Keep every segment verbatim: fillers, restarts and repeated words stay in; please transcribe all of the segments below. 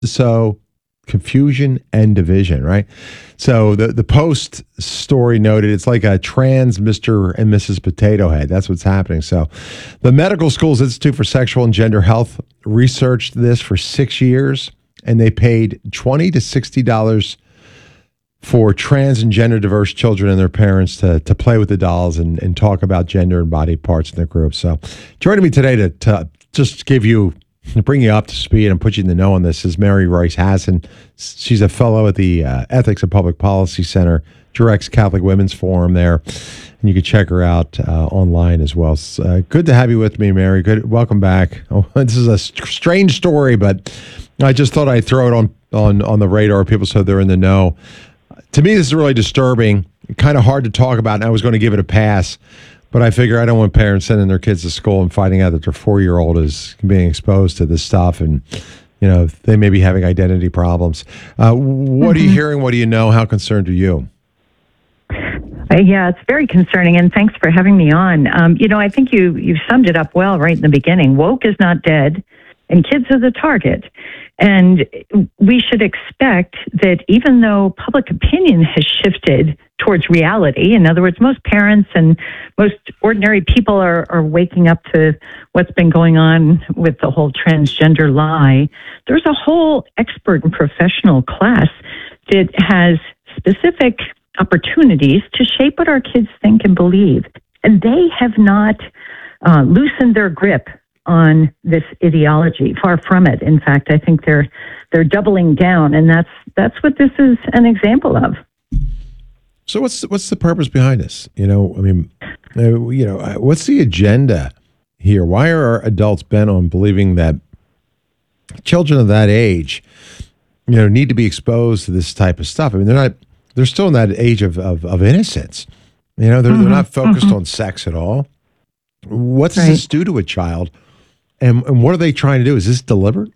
sow confusion and division, right? So the, the Post story noted it's like a trans Mister and Missus Potato Head. That's what's happening. So the Medical Schools Institute for Sexual and Gender Health researched this for six years, and they paid twenty to sixty dollars for trans and gender diverse children and their parents to to play with the dolls and, and talk about gender and body parts in their group. So joining me today to, to just give you bring you up to speed and put you in the know on this is Mary Rice Hasson. She's a fellow at the uh, Ethics and Public Policy Center, directs Catholic Women's Forum there, and you can check her out uh, online as well. So, uh, good to have you with me, Mary. Good, welcome back. Oh, this is a st- strange story, but I just thought I'd throw it on on on the radar, people, so they're in the know. To me, this is really disturbing, kind of hard to talk about, and I was going to give it a pass. But I figure I don't want parents sending their kids to school and finding out that their four-year-old is being exposed to this stuff, and you know they may be having identity problems. Uh, what mm-hmm. are you hearing? What do you know? How concerned are you? Uh, yeah, it's very concerning, and thanks for having me on. Um, you know, I think you you summed it up well right in the beginning. Woke is not dead, and kids are the target. And we should expect that even though public opinion has shifted towards reality, in other words, most parents and most ordinary people are, are waking up to what's been going on with the whole transgender lie, there's a whole expert and professional class that has specific opportunities to shape what our kids think and believe. And they have not uh, loosened their grip on this ideology. Far from it. In fact, I think they're they're doubling down, and that's that's what this is an example of. So what's what's the purpose behind this? You know, I mean, uh, you know, uh, what's the agenda here? Why are adults bent on believing that children of that age, you know, need to be exposed to this type of stuff? I mean, they're not. They're still in that age of of, of innocence. You know, they're mm-hmm. they're not focused mm-hmm. on sex at all. What does right. this do to a child? And, and what are they trying to do? Is this deliberate?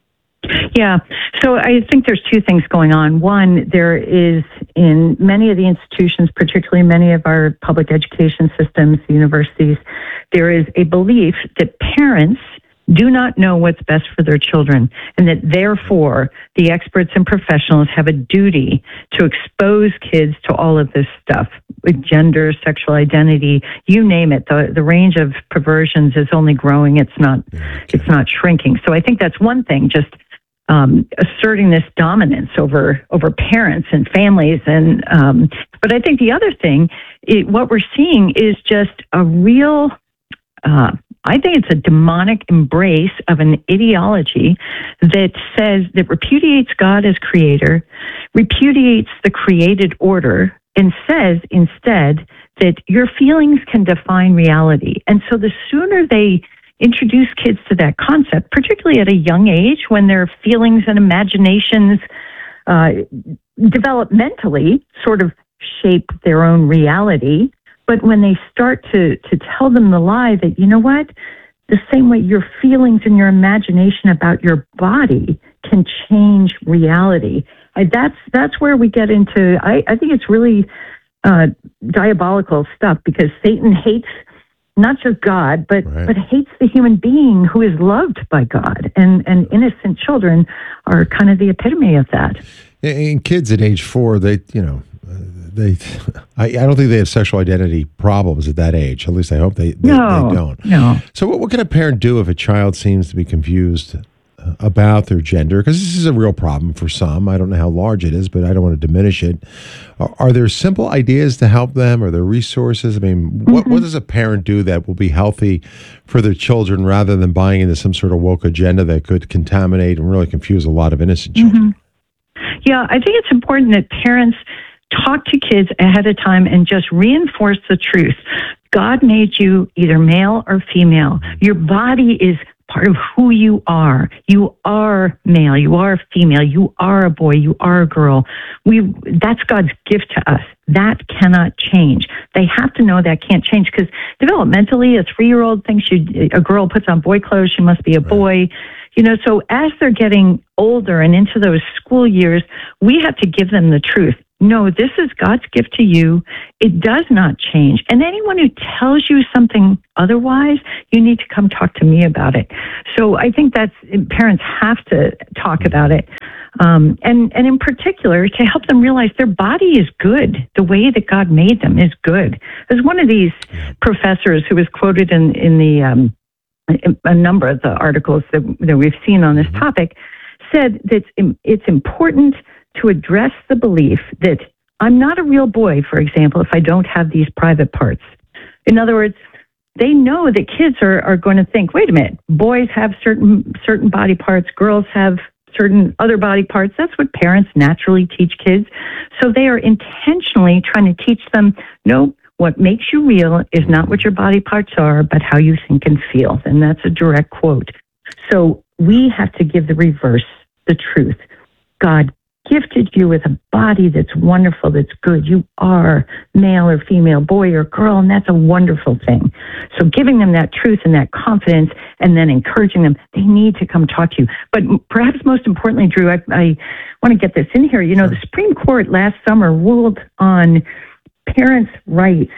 Yeah. So I think there's two things going on. One, there is in many of the institutions, particularly many of our public education systems, universities, there is a belief that parents do not know what's best for their children, and that therefore the experts and professionals have a duty to expose kids to all of this stuff with gender, sexual identity, you name it. The the range of perversions is only growing. It's not okay. it's not shrinking. So I think that's one thing, just um, asserting this dominance over over parents and families. And um, but I think the other thing, it, what we're seeing is just a real uh, I think it's a demonic embrace of an ideology that says, that repudiates God as creator, repudiates the created order, and says instead that your feelings can define reality. And so the sooner they introduce kids to that concept, particularly at a young age when their feelings and imaginations uh, developmentally sort of shape their own reality, but when they start to, to tell them the lie that, you know what, the same way your feelings and your imagination about your body can change reality, I, that's that's where we get into, I, I think it's really uh, diabolical stuff, because Satan hates not just God, but right. but hates the human being who is loved by God. And, and innocent children are kind of the epitome of that. And kids at age four, they, you know, They, I, I don't think they have sexual identity problems at that age. At least I hope they, they, no, they don't. No. So what, what can a parent do if a child seems to be confused uh, about their gender? Because this is a real problem for some. I don't know how large it is, but I don't want to diminish it. Are, are there simple ideas to help them? Are there resources? I mean, what, mm-hmm. what does a parent do that will be healthy for their children rather than buying into some sort of woke agenda that could contaminate and really confuse a lot of innocent children? Mm-hmm. Yeah, I think it's important that parents talk to kids ahead of time and just reinforce the truth. God made you either male or female. Your body is part of who you are. You are male. You are female. You are a boy. You are a girl. We that's God's gift to us. That cannot change. They have to know that can't change, because developmentally, a three-year-old thinks she, a girl puts on boy clothes, she must be a boy. You know, so as they're getting older and into those school years, we have to give them the truth. no, this is God's gift to you. It does not change. And anyone who tells you something otherwise, you need to come talk to me about it. So I think that's, parents have to talk about it. Um, and, and in particular, to help them realize their body is good. The way that God made them is good. There's one of these professors who was quoted in, in the, um, a number of the articles that, that we've seen on this topic, said that it's important to address the belief that I'm not a real boy, for example, if I don't have these private parts. In other words, they know that kids are, are going to think, wait a minute, boys have certain certain body parts, girls have certain other body parts. That's what parents naturally teach kids. So they are intentionally trying to teach them, no, what makes you real is not what your body parts are, but how you think and feel. And that's a direct quote. So we have to give the reverse, the truth. God gifted you with a body that's wonderful, that's good. You are male or female, boy or girl, and that's a wonderful thing. So giving them that truth and that confidence and then encouraging them, they need to come talk to you. But perhaps most importantly, Drew, I, I want to get this in here. You know, the Supreme Court last summer ruled on parents' rights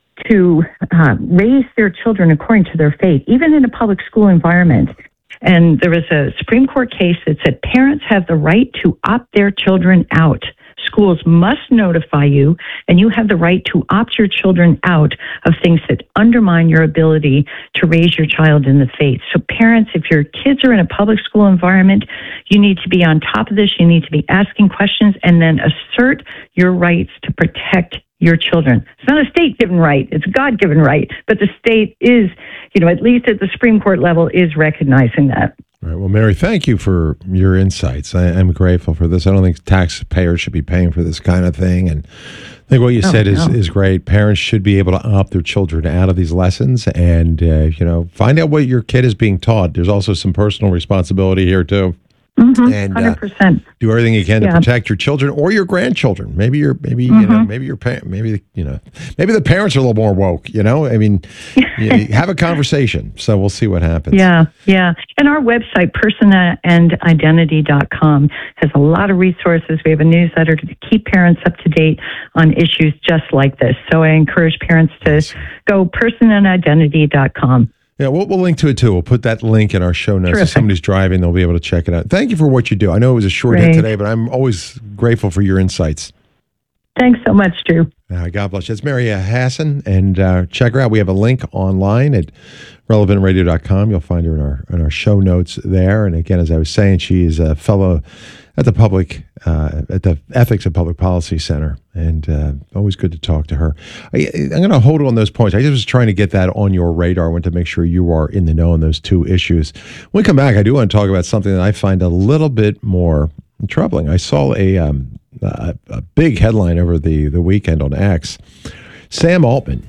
to uh, raise their children according to their faith, even in a public school environment. And there was a Supreme Court case that said parents have the right to opt their children out. Schools must notify you, and you have the right to opt your children out of things that undermine your ability to raise your child in the faith. So parents, if your kids are in a public school environment, you need to be on top of this. You need to be asking questions and then assert your rights to protect your children. It's not a state-given right. It's a God-given right. But the state is, you know, at least at the Supreme Court level, is recognizing that. All right. Well, Mary, thank you for your insights. I, I'm grateful for this. I don't think taxpayers should be paying for this kind of thing. And I think what you oh, said is, no. is great. Parents should be able to opt their children out of these lessons and, uh, you know, find out what your kid is being taught. There's also some personal responsibility here, too. Mm-hmm, and one hundred percent. Uh, do everything you can yeah. to protect your children or your grandchildren. Maybe you're, maybe mm-hmm. you know, maybe your pa- maybe you know, maybe the parents are a little more woke. You know, I mean, you, you have a conversation. So we'll see what happens. Yeah, yeah. And our website, persona and identity dot com, has a lot of resources. We have a newsletter to keep parents up to date on issues just like this. So I encourage parents to go persona and identity dot com. Yeah, we'll, we'll link to it too. We'll put that link in our show notes. Terrific. If somebody's driving, they'll be able to check it out. Thank you for what you do. I know it was a short Great. hit today, but I'm always grateful for your insights. Thanks so much, Drew. Uh, God bless you. It's Mary Hasson, and uh, check her out. We have a link online at relevant radio dot com. You'll find her in our in our show notes there. And again, as I was saying, she is a fellow at the public uh, at the Ethics and Public Policy Center, and uh, always good to talk to her. I, I'm going to hold on those points. I just was trying to get that on your radar. I want to make sure you are in the know on those two issues. When we come back, I do want to talk about something that I find a little bit more troubling. I saw a um, a, a big headline over the the weekend on X. Sam Altman,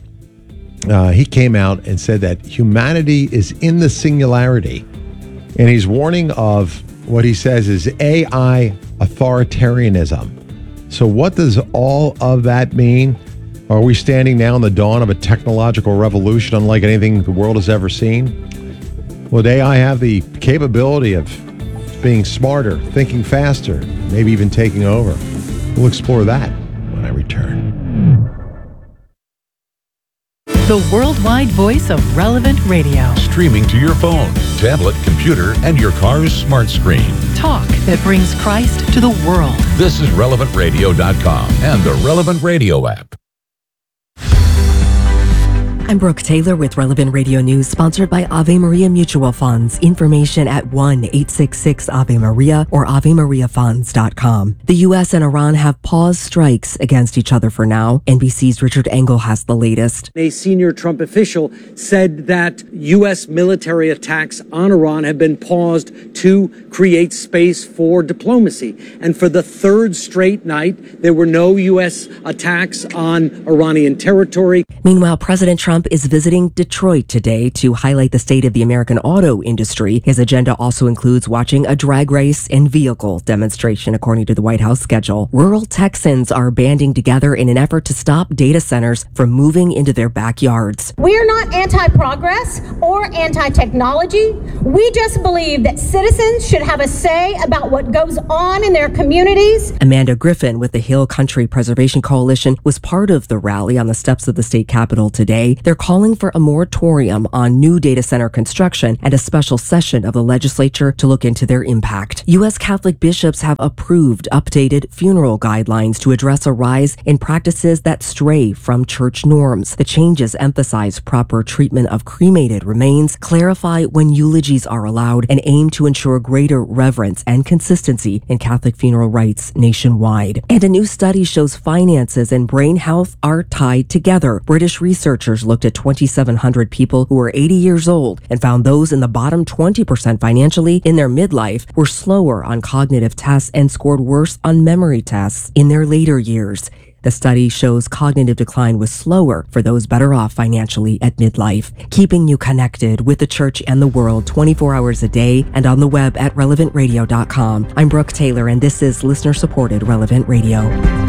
uh, he came out and said that humanity is in the singularity, and he's warning of what he says is A I authoritarianism. So what does all of that mean? Are we standing now in the dawn of a technological revolution unlike anything the world has ever seen? Will A I have the capability of being smarter, thinking faster, maybe even taking over? We'll explore that when I return. The worldwide voice of Relevant Radio. Streaming to your phone, tablet, computer, and your car's smart screen. Talk that brings Christ to the world. This is relevant radio dot com and the Relevant Radio app. I'm Brooke Taylor with Relevant Radio News, sponsored by Ave Maria Mutual Funds. Information at one eight six six Ave Maria or ave maria funds dot com. The U S and Iran have paused strikes against each other for now. N B C's Richard Engel has the latest. A senior Trump official said that U S military attacks on Iran have been paused to create space for diplomacy. And for the third straight night, there were no U S attacks on Iranian territory. Meanwhile, President Trump Trump is visiting Detroit today to highlight the state of the American auto industry. His agenda also includes watching a drag race and vehicle demonstration, according to the White House schedule. Rural Texans are banding together in an effort to stop data centers from moving into their backyards. We are not anti-progress or anti-technology. We just believe that citizens should have a say about what goes on in their communities. Amanda Griffin with the Hill Country Preservation Coalition was part of the rally on the steps of the state capitol today. They're calling for a moratorium on new data center construction and a special session of the legislature to look into their impact. U S Catholic bishops have approved updated funeral guidelines to address a rise in practices that stray from church norms. The changes emphasize proper treatment of cremated remains, clarify when eulogies are allowed, and aim to ensure greater reverence and consistency in Catholic funeral rites nationwide. And a new study shows finances and brain health are tied together. British researchers looked at twenty-seven hundred people who were eighty years old and found those in the bottom twenty percent financially in their midlife were slower on cognitive tests and scored worse on memory tests in their later years. The study shows cognitive decline was slower for those better off financially at midlife. Keeping you connected with the church and the world twenty-four hours a day and on the web at relevant radio dot com. I'm Brooke Taylor, and this is listener-supported Relevant Radio.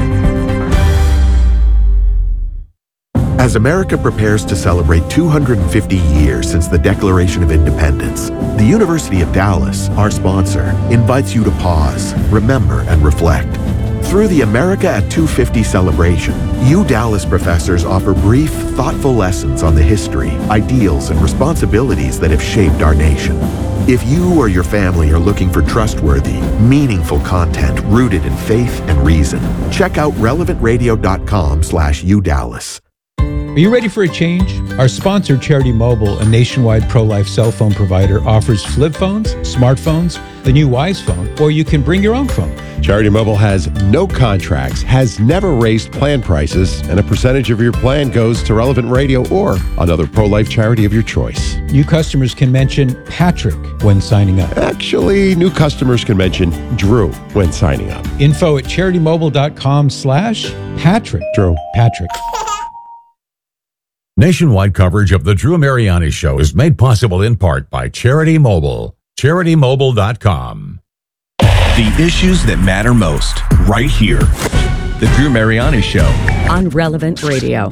As America prepares to celebrate two hundred fifty years since the Declaration of Independence, the University of Dallas, our sponsor, invites you to pause, remember, and reflect. Through the America at two fifty celebration, U Dallas professors offer brief, thoughtful lessons on the history, ideals, and responsibilities that have shaped our nation. If you or your family are looking for trustworthy, meaningful content rooted in faith and reason, check out relevant radio dot com slash U Dallas. Are you ready for a change? Our sponsor, Charity Mobile, a nationwide pro-life cell phone provider, offers flip phones, smartphones, the new Wise Phone, or you can bring your own phone. Charity Mobile has no contracts, has never raised plan prices, and a percentage of your plan goes to Relevant Radio or another pro-life charity of your choice. New customers can mention Patrick when signing up. Actually, new customers can mention Drew when signing up. Info at charity mobile dot com slash Patrick. Drew. Patrick. Nationwide coverage of the Drew Mariani Show is made possible in part by Charity Mobile. charity mobile dot com. The issues that matter most, right here. The Drew Mariani Show. On Relevant Radio.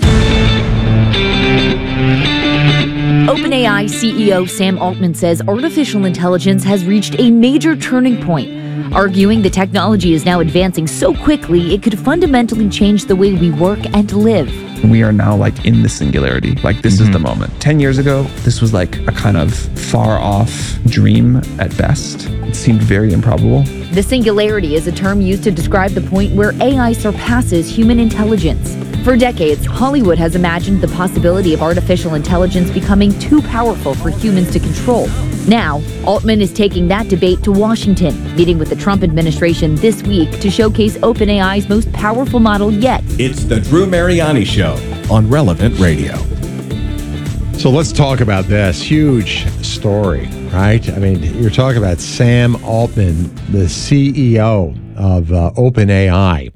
OpenAI C E O Sam Altman says artificial intelligence has reached a major turning point, arguing the technology is now advancing so quickly it could fundamentally change the way we work and live. We are now like in the singularity. Like this mm-hmm. is the moment. Ten years ago, this was like a kind of far off dream at best. It seemed very improbable. The singularity is a term used to describe the point where A I surpasses human intelligence. For decades, Hollywood has imagined the possibility of artificial intelligence becoming too powerful for humans to control. Now, Altman is taking that debate to Washington, meeting with the Trump administration this week to showcase OpenAI's most powerful model yet. It's the Drew Mariani Show on Relevant Radio. So let's talk about this huge story, right? I mean, you're talking about Sam Altman, the C E O of uh, OpenAI,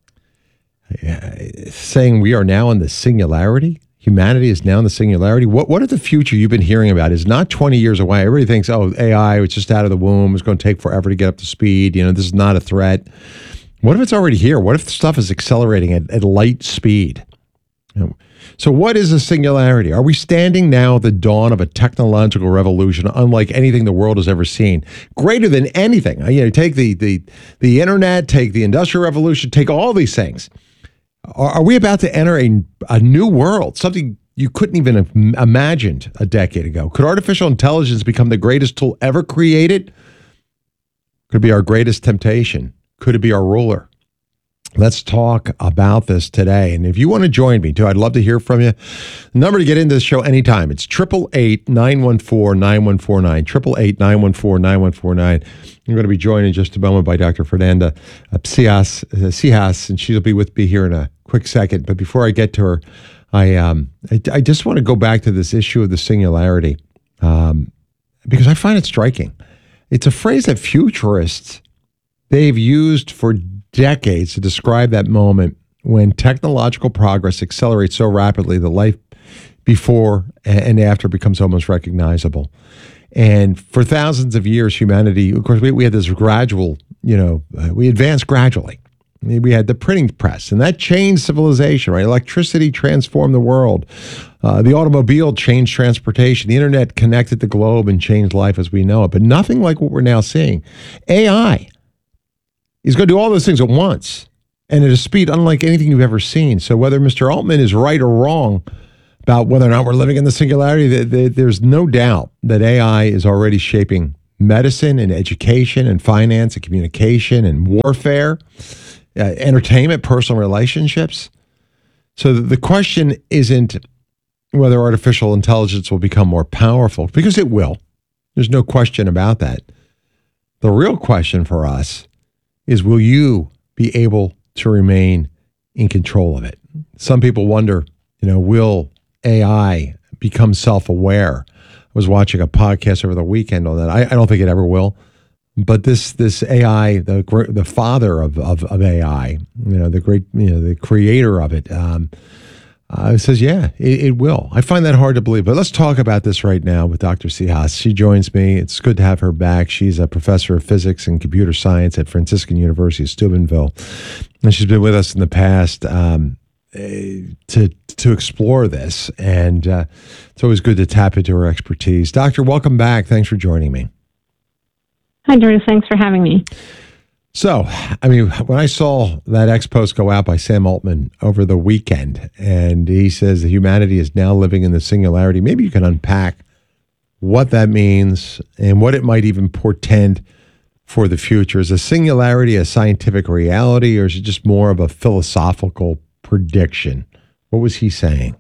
saying we are now in the singularity. Humanity is now in the singularity. What what is the future you've been hearing about is not twenty years away. Everybody thinks, oh, A I, it's just out of the womb. It's going to take forever to get up to speed. You know, this is not a threat. What if it's already here? What if the stuff is accelerating at, at light speed? You know, so what is a singularity? Are we standing now at the dawn of a technological revolution unlike anything the world has ever seen? Greater than anything. You know, take the the the internet, take the industrial revolution, take all these things. Are, are we about to enter a, a new world, something you couldn't even have imagined a decade ago? Could artificial intelligence become the greatest tool ever created? Could it be our greatest temptation? Could it be our ruler? Let's talk about this today. And if you want to join me too, I'd love to hear from you. The number to get into this show anytime, it's eight eight eight, nine one four, nine one four nine, eight eight eight, nine one four, nine one four nine. I'm going to be joined in just a moment by Doctor Fernanda Psias, uh, Sihas, and she'll be with me here in a quick second. But before I get to her, I um, I, I just want to go back to this issue of the singularity um, because I find it striking. It's a phrase that futurists, they've used for decades to describe that moment when technological progress accelerates so rapidly that life before and after it becomes almost recognizable. And for thousands of years, humanity, of course, we, we had this gradual, you know, uh, we advanced gradually. We had the printing press, and that changed civilization, right? Electricity transformed the world. Uh, the automobile changed transportation. The internet connected the globe and changed life as we know it. But nothing like what we're now seeing. A I is going to do all those things at once and at a speed unlike anything you've ever seen. So whether Mister Altman is right or wrong about whether or not we're living in the singularity, the, the, there's no doubt that A I is already shaping medicine and education and finance and communication and warfare. Uh, entertainment, personal relationships. So the question isn't whether artificial intelligence will become more powerful, because it will. There's no question about that. The real question for us is, will you be able to remain in control of it? Some people wonder, you know, will A I become self-aware? I was watching a podcast over the weekend on that. I, I don't think it ever will. But this this A I, the the father of, of, of A I, you know, the great, you know, the creator of it, um, uh, says, yeah, it, it will. I find that hard to believe. But let's talk about this right now with Doctor Cihas. She joins me. It's good to have her back. She's a professor of physics and computer science at Franciscan University of Steubenville, and she's been with us in the past um, to to explore this. And uh, it's always good to tap into her expertise. Doctor, welcome back. Thanks for joining me. Hi, Drew. Thanks for having me. So, I mean, when I saw that X post go out by Sam Altman over the weekend, and he says that humanity is now living in the singularity, maybe you can unpack what that means and what it might even portend for the future. Is a singularity a scientific reality, or is it just more of a philosophical prediction? What was he saying?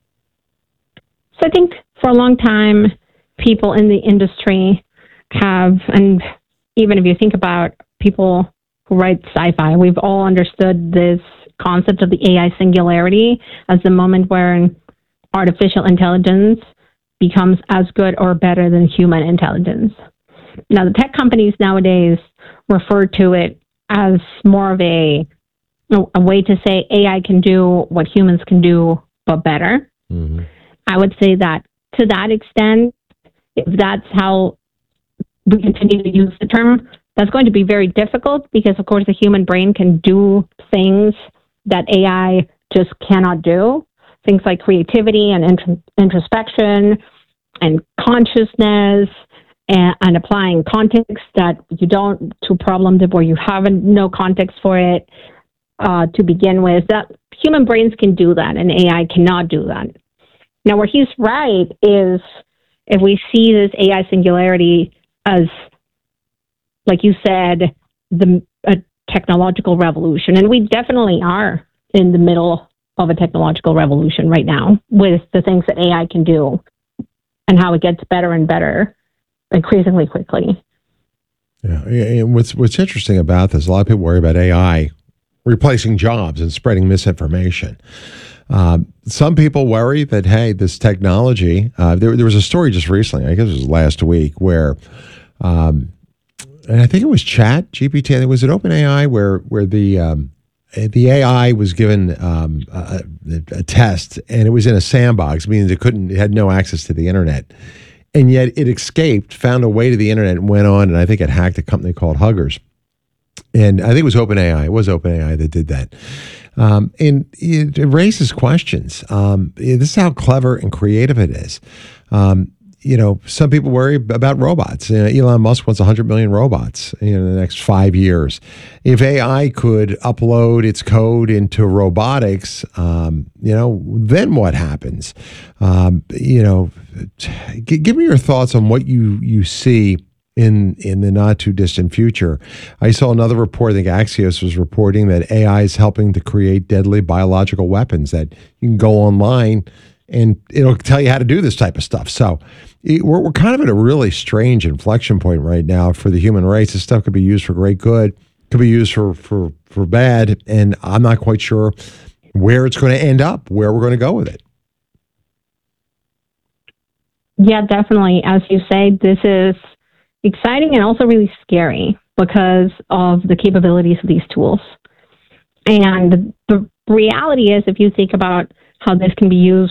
So I think for a long time, people in the industry have, and even if you think about people who write sci-fi, we've all understood this concept of the A I singularity as the moment where artificial intelligence becomes as good or better than human intelligence. Now, the tech companies nowadays refer to it as more of a, a way to say A I can do what humans can do, but better. Mm-hmm. I would say that to that extent, if that's how we continue to use the term, that's going to be very difficult because, of course, the human brain can do things that A I just cannot do. Things like creativity and int- introspection and consciousness and, and applying context that you don't to problems where you haven't no context for it uh, to begin with. That human brains can do that and A I cannot do that. Now, where he's right is if we see this A I singularity as, like you said, the a technological revolution. And we definitely are in the middle of a technological revolution right now with the things that A I can do and how it gets better and better increasingly quickly. Yeah. And what's, what's interesting about this, a lot of people worry about A I replacing jobs and spreading misinformation. Um, some people worry that, hey, this technology, uh, there, there was a story just recently, I guess it was last week, where, um, and I think it was Chat G P T, was it OpenAI, where where the um, the A I was given um, a, a test, and it was in a sandbox, meaning it couldn't, it had no access to the internet, and yet it escaped, found a way to the internet, and went on, and I think it hacked a company called Huggers, and I think it was OpenAI. It was OpenAI that did that. Um, and it, it raises questions. Um, this is how clever and creative it is. Um, you know, some people worry about robots. You know, Elon Musk wants one hundred million robots you know, in the next five years. If A I could upload its code into robotics, um, you know, then what happens? Um, you know, g- give me your thoughts on what you you see in in the not too distant future. I saw another report, I think Axios was reporting that A I is helping to create deadly biological weapons, that you can go online and it'll tell you how to do this type of stuff. So it, we're, we're kind of at a really strange inflection point right now for the human race. This stuff could be used for great good, could be used for, for, for bad, and I'm not quite sure where it's going to end up, where we're going to go with it. Yeah, definitely. As you say, this is exciting and also really scary because of the capabilities of these tools. And the reality is, if you think about how this can be used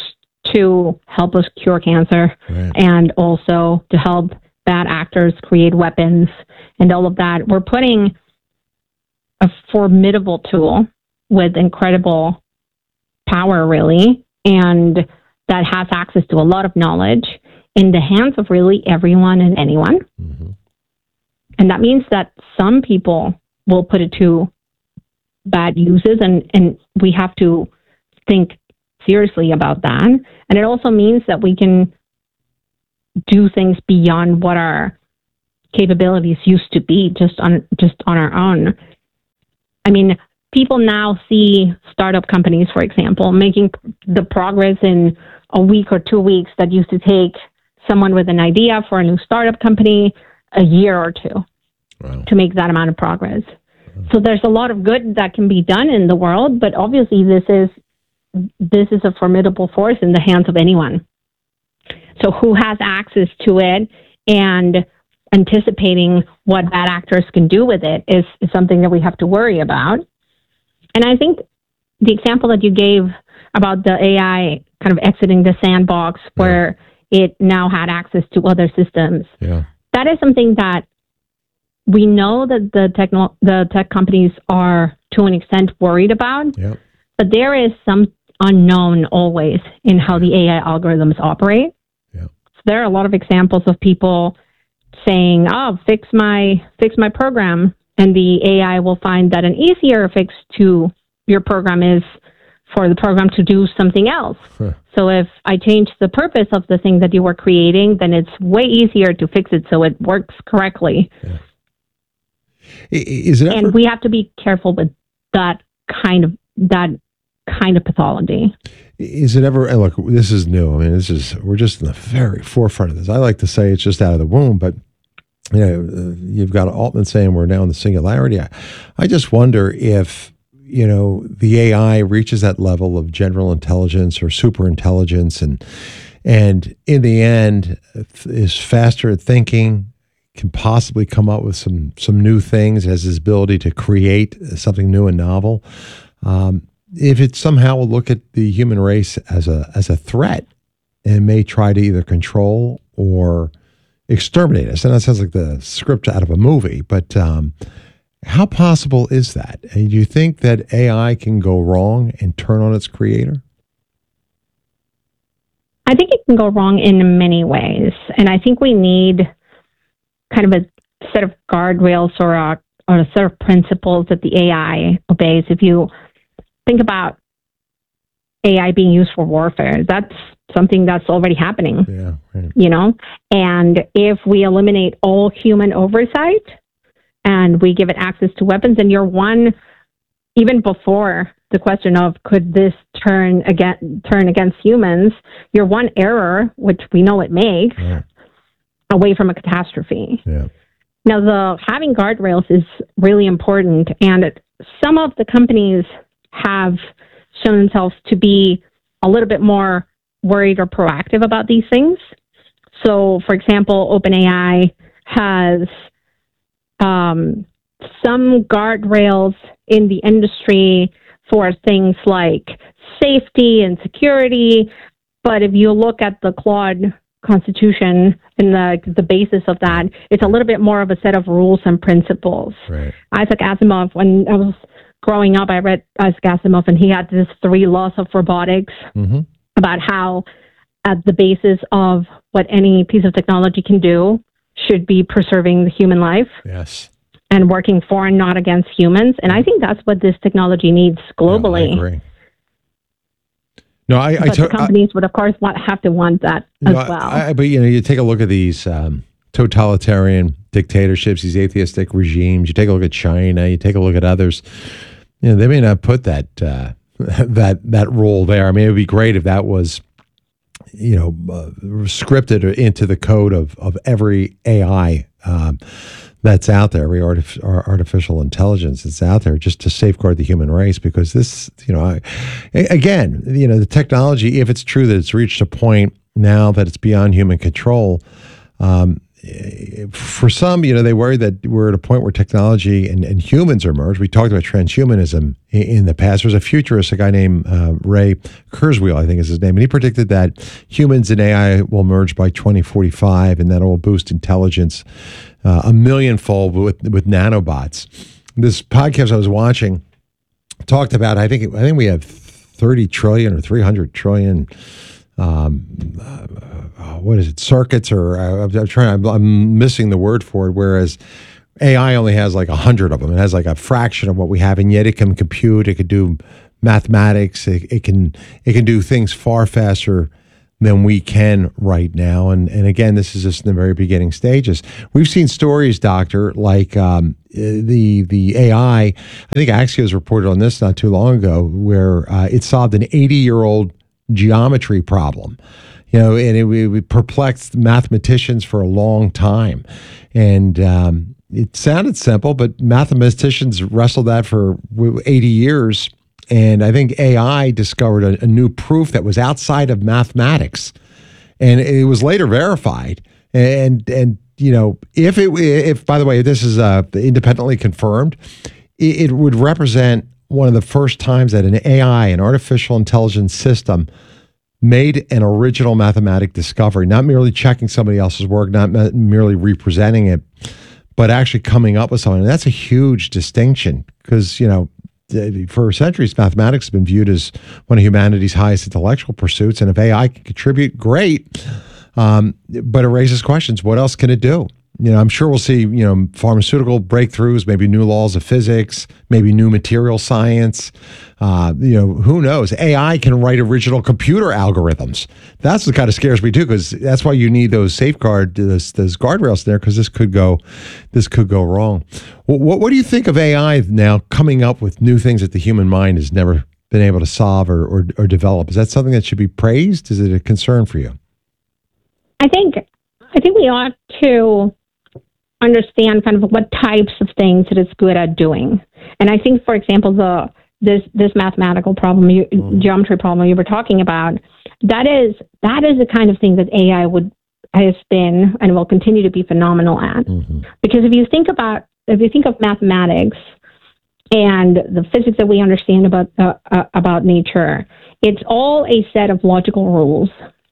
to help us cure cancer Right. and also to help bad actors create weapons and all of that. We're putting a formidable tool with incredible power, really, and that has access to a lot of knowledge in the hands of really everyone and anyone. Mm-hmm. And that means that some people will put it to bad uses, and, and we have to think seriously about that. And it also means that we can do things beyond what our capabilities used to be just on just on our own. I mean, people now see startup companies, for example, making the progress in a week or two weeks that used to take someone with an idea for a new startup company a year or two wow. to make that amount of progress. Wow. So there's a lot of good that can be done in the world, but obviously this is this is a formidable force in the hands of anyone. So who has access to it and anticipating what bad actors can do with it is, is something that we have to worry about. And I think the example that you gave about the A I kind of exiting the sandbox where yeah. it now had access to other systems, yeah. that is something that we know that the techno- the tech companies are to an extent worried about, yeah. but there is some unknown always in how the A I algorithms operate. Yeah. So there are a lot of examples of people saying, "Oh, fix my fix my program," and the A I will find that an easier fix to your program is for the program to do something else. Huh. So if I change the purpose of the thing that you were creating, then it's way easier to fix it so it works correctly. Yeah. Is it ever- and we have to be careful with that kind of that kind of pathology. Is it ever, and look, this is new. I mean, this is, we're just in the very forefront of this. I like to say it's just out of the womb, but you know, you've got Altman saying we're now in the singularity. I, I just wonder if, you know, the A I reaches that level of general intelligence or super intelligence and, and in the end is faster at thinking, can possibly come up with some, some new things, has this ability to create something new and novel. Um, if it somehow will look at the human race as a as a threat and may try to either control or exterminate us. And that sounds like the script out of a movie, but um, how possible is that? And do you think that A I can go wrong and turn on its creator? I think it can go wrong in many ways. And I think we need kind of a set of guardrails or a, or a set of principles that the A I obeys. If you think about A I being used for warfare, that's something that's already happening. Yeah, right. You know, and if we eliminate all human oversight and we give it access to weapons, and you're one, even before the question of could this turn again turn against humans, you're one error, which we know it makes, right. away from a catastrophe. Yeah. Now, the having guardrails is really important, and it, some of the companies have shown themselves to be a little bit more worried or proactive about these things. So, for example, OpenAI has um, some guardrails in the industry for things like safety and security. But if you look at the Claude Constitution and the the basis of that, it's a little bit more of a set of rules and principles. Right. Isaac Asimov, when I was growing up, I read Isaac Asimov, and he had this three laws of robotics Mm-hmm. about how at the basis of what any piece of technology can do should be preserving the human life. Yes. And working for and not against humans. And I think that's what this technology needs globally. Yeah, I agree. No, I, but I to- the companies I, would, of course, want, have to want that no, as well. I, I, but, you know, you take a look at these um, totalitarian dictatorships, these atheistic regimes. You take a look at China. You take a look at others. You know, they may not put that uh, that that role there. I mean, it would be great if that was, you know, uh, scripted into the code of of every A I um, that's out there, every artif- artificial intelligence that's out there, just to safeguard the human race. Because this, you know, I, again, you know, the technology, if it's true that it's reached a point now that it's beyond human control, um, for some, you know, they worry that we're at a point where technology and, and humans are merged. We talked about transhumanism in, in the past. There's a futurist, a guy named uh, Ray Kurzweil, I think is his name, and he predicted that humans and A I will merge by twenty forty-five, and that will boost intelligence uh, a millionfold with with nanobots. This podcast I was watching talked about, I think I think we have thirty trillion or three hundred trillion. Um, uh, what is it? Circuits, or uh, I'm trying. I'm, I'm missing the word for it. Whereas A I only has like a hundred of them. It has like a fraction of what we have, and yet it can compute. It can do mathematics. It, it can it can do things far faster than we can right now. And and again, this is just in the very beginning stages. We've seen stories, Doctor, like um, the the A I. I think Axios reported on this not too long ago, where uh, it solved an eighty year old geometry problem, you know, and it, it perplexed mathematicians for a long time. And um, it sounded simple, but mathematicians wrestled that for eighty years. And I think A I discovered a, a new proof that was outside of mathematics, and it was later verified. And and you know, if it if by the way, this is uh, independently confirmed, it, it would represent one of the first times that an A I, an artificial intelligence system, made an original mathematic discovery, not merely checking somebody else's work, not merely representing it, but actually coming up with something. And that's a huge distinction because, you know, for centuries, mathematics has been viewed as one of humanity's highest intellectual pursuits. And if A I can contribute, great. Um, but it raises questions. What else can it do? You know, I'm sure we'll see, you know, pharmaceutical breakthroughs, maybe new laws of physics, maybe new material science. Uh, you know, who knows? A I can write original computer algorithms. That's what kind of scares me too, because that's why you need those safeguard, those, those guardrails there, because this could go, this could go wrong. What, what do you think of A I now coming up with new things that the human mind has never been able to solve or, or, or develop? Is that something that should be praised? Is it a concern for you? I think, I think we ought to understand kind of what types of things it is good at doing. And I think, for example, the this this mathematical problem, you, mm. geometry problem you were talking about, that is that is the kind of thing that A I would has been and will continue to be phenomenal at. Mm-hmm. Because if you think about if you think of mathematics and the physics that we understand about uh, uh, about nature, it's all a set of logical rules.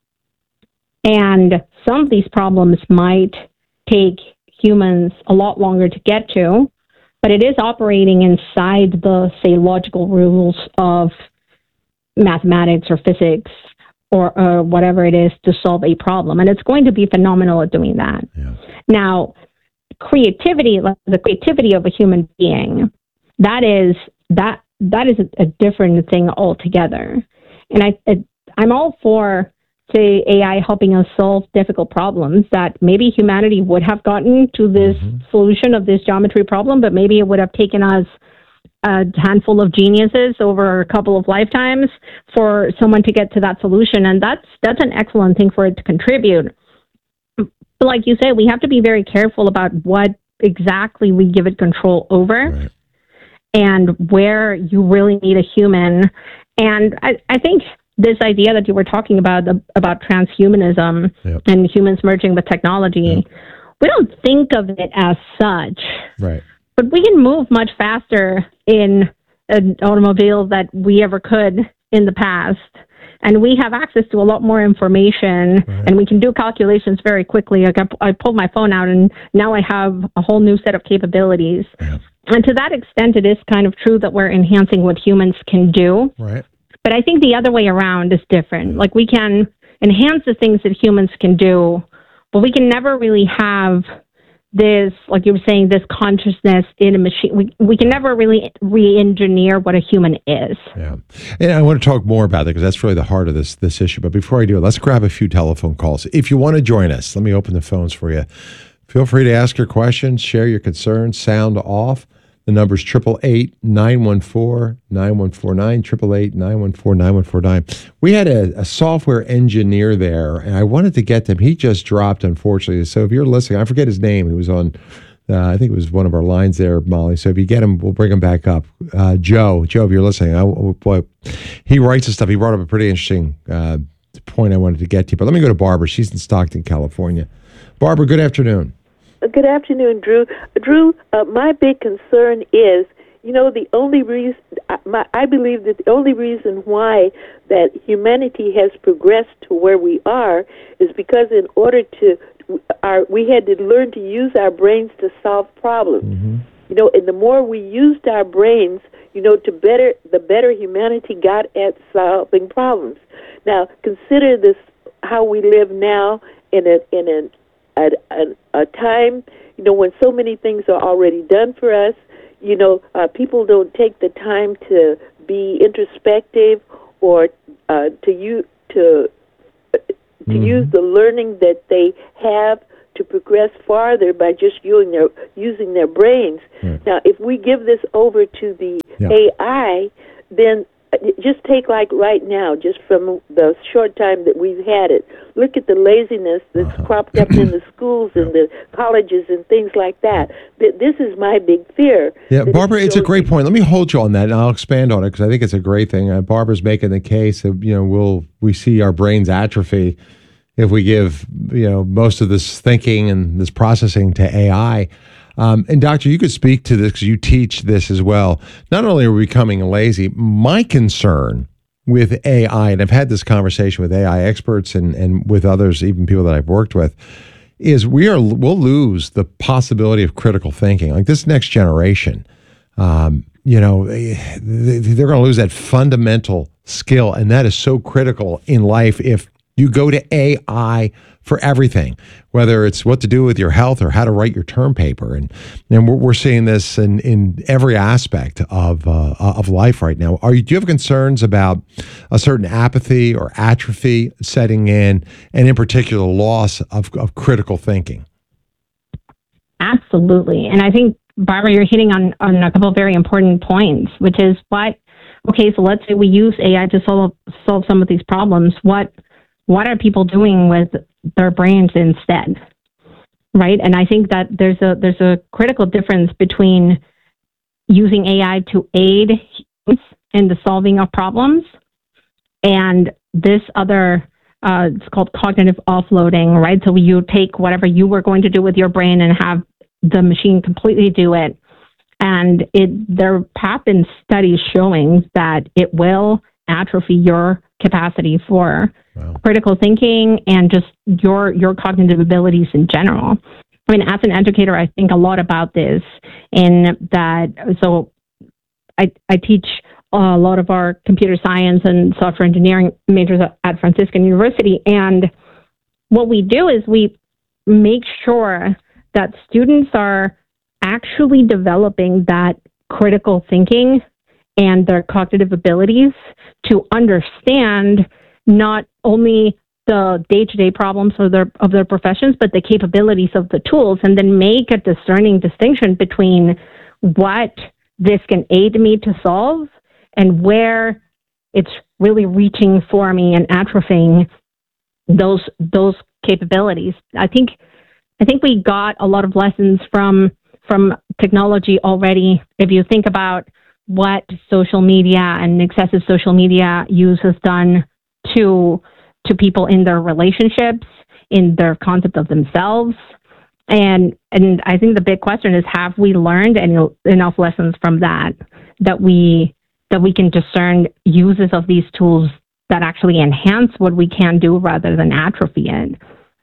And some of these problems might take humans a lot longer to get to, but it is operating inside the, say, logical rules of mathematics or physics or uh, whatever it is to solve a problem. And it's going to be phenomenal at doing that. Yeah. Now, creativity, the creativity of a human being, that is that that is a, a different thing altogether. And I, I I'm all for, say, A I helping us solve difficult problems that maybe humanity would have gotten to this mm-hmm. solution of this geometry problem, but maybe it would have taken us a handful of geniuses over a couple of lifetimes for someone to get to that solution. And that's that's an excellent thing for it to contribute. But like you said, we have to be very careful about what exactly we give it control over right. and where you really need a human. And I, I think this idea that you were talking about, the, about transhumanism yep. and humans merging with technology, yep. we don't think of it as such. Right. But we can move much faster in an automobile that we ever could in the past. And we have access to a lot more information, right. and we can do calculations very quickly. Like I, I pulled my phone out, and now I have a whole new set of capabilities. Yeah. And to that extent, it is kind of true that we're enhancing what humans can do. Right. But I think the other way around is different. Like, we can enhance the things that humans can do, but we can never really have this, like you were saying, this consciousness in a machine. We we can never really re-engineer what a human is. Yeah. And I want to talk more about that because that's really the heart of this this issue. But before I do it, let's grab a few telephone calls. If you want to join us, let me open the phones for you. Feel free to ask your questions, share your concerns, sound off. The number is eight eight eight, nine one four, nine one four nine, eight eight eight, nine one four, nine one four nine. We had a, a software engineer there, and I wanted to get them. He just dropped, unfortunately. So if you're listening, I forget his name. He was on, uh, I think it was one of our lines there, Molly. So if you get him, we'll bring him back up. Uh, Joe, Joe, if you're listening, I, boy, he writes this stuff. He brought up a pretty interesting uh, point I wanted to get to. But let me go to Barbara. She's in Stockton, California. Barbara, good afternoon. Good afternoon, Drew. Drew, uh, my big concern is, you know, the only reason, my, I believe that the only reason why that humanity has progressed to where we are is because in order to, our, we had to learn to use our brains to solve problems. Mm-hmm. You know, and the more we used our brains, you know, to better, the better humanity got at solving problems. Now, consider this, how we live now in a, in a, a, a, a time, you know, when so many things are already done for us. You know, uh, people don't take the time to be introspective or uh, to use to to mm-hmm. use the learning that they have to progress farther by just using their using their brains. Mm. Now, if we give this over to the yeah. A I, then just take like right now, just from the short time that we've had it, look at the laziness that's uh-huh. cropped up in the schools and the colleges and things like that. This is my big fear. Yeah, Barbara, it's a great point. Let me hold you on that, and I'll expand on it because I think it's a great thing. Uh, Barbara's making the case that, you know, we'll we see our brains atrophy if we give, you know, most of this thinking and this processing to A I. Um, and Doctor, you could speak to this because you teach this as well. Not only are we becoming lazy, my concern with A I, and I've had this conversation with A I experts and, and with others, even people that I've worked with, is we are we'll lose the possibility of critical thinking. Like this next generation, um, you know, they're going to lose that fundamental skill, and that is so critical in life if you go to A I for everything, whether it's what to do with your health or how to write your term paper. And, and we're, we're seeing this in, in every aspect of uh, of life right now. Are you, do you have concerns about a certain apathy or atrophy setting in, and in particular, loss of, of critical thinking? Absolutely. And I think, Barbara, you're hitting on, on a couple of very important points, which is what, okay, so let's say we use A I to solve solve some of these problems. What What are people doing with their brains instead, right? And I think that there's a there's a critical difference between using A I to aid humans in the solving of problems and this other, uh, it's called cognitive offloading, right? So you take whatever you were going to do with your brain and have the machine completely do it. And it there have been studies showing that it will atrophy your capacity for wow. critical thinking and just your your cognitive abilities in general. I mean, as an educator, I think a lot about this in that. So I, I teach a lot of our computer science and software engineering majors at Franciscan University. And what we do is we make sure that students are actually developing that critical thinking and their cognitive abilities to understand not only the day-to-day problems of their of their professions, but the capabilities of the tools, and then make a discerning distinction between what this can aid me to solve and where it's really reaching for me and atrophying those those capabilities. I think I think we got a lot of lessons from from technology already. If you think about what social media and excessive social media use has done to to people in their relationships, in their concept of themselves. And and I think the big question is, have we learned any, enough lessons from that, that we that we can discern uses of these tools that actually enhance what we can do rather than atrophy it?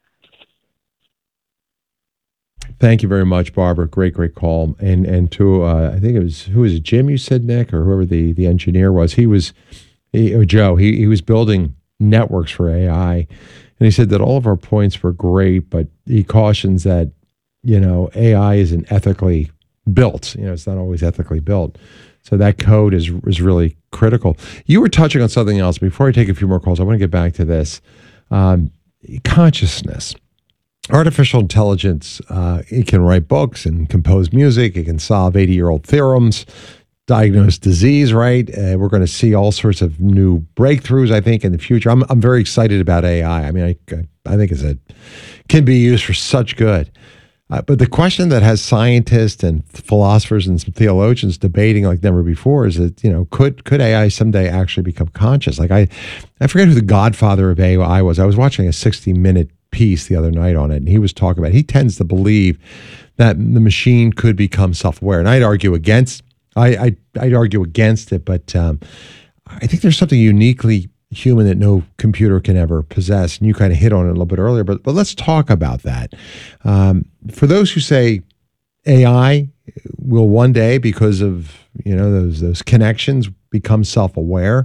Thank you very much, Barbara. Great, great call. And and to uh, I think it was who was it, Jim? You said, Nick, or whoever the, the engineer was. He was, he, or Joe. He he was building networks for A I, and he said that all of our points were great, but he cautions that, you know, A I isn't ethically built. You know, it's not always ethically built. So that code is is really critical. You were touching on something else. Before I take a few more calls, I want to get back to this. Um, consciousness. Artificial intelligence, uh, it can write books and compose music. It can solve eighty-year-old theorems, diagnose disease, right? Uh, we're going to see all sorts of new breakthroughs, I think, in the future. I'm I'm very excited about A I. I mean, I, I think it's a, can be used for such good. Uh, but the question that has scientists and philosophers and some theologians debating like never before is that, you know, could could A I someday actually become conscious? Like I, I forget who the godfather of A I was. I was watching a sixty minute piece the other night on it, and he was talking about, he tends to believe that the machine could become self-aware. And I'd argue against, I, I, I'd argue against it, but um, I think there's something uniquely human that no computer can ever possess. And you kind of hit on it a little bit earlier, but, but let's talk about that. Um, for those who say A I will one day, because of, you know, those, those connections, become self-aware,